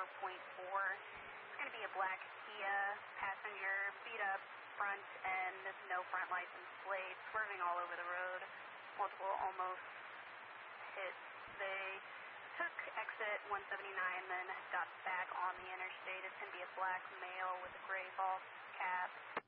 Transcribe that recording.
It's going to be a black Kia passenger, beat up front end, no front license plate, swerving all over the road, multiple almost hits. They took exit 179, then got back on the interstate. It's going to be a black male with a gray ball cap.